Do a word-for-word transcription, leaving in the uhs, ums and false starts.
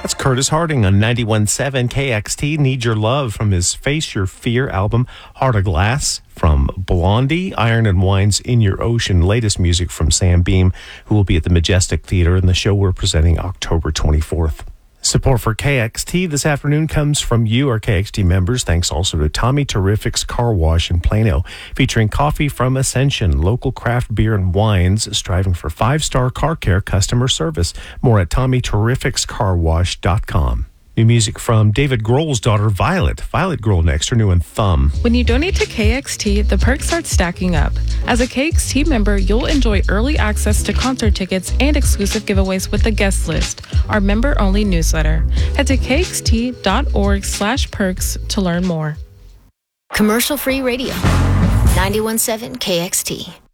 That's Curtis Harding on ninety-one point seven K X T. Need Your Love from his Face Your Fear album. Heart of Glass from Blondie. Iron and Wine's In Your Ocean. Latest music from Sam Beam, who will be at the Majestic Theater in the show we're presenting October twenty-fourth. Support for K X T this afternoon comes from you, our K X T members. Thanks also to Tommy Terrific's Car Wash in Plano, featuring coffee from Ascension, local craft beer and wines, striving for five-star car care customer service. More at tommy terrifics car wash dot com. New music from David Grohl's daughter, Violet. Violet Grohl next, her new one, Thumb. When you donate to K X T, the perks start stacking up. As a K X T member, you'll enjoy early access to concert tickets and exclusive giveaways with the guest list, our member-only newsletter. Head to kxt.org slash perks to learn more. Commercial-free radio. ninety-one point seven K X T.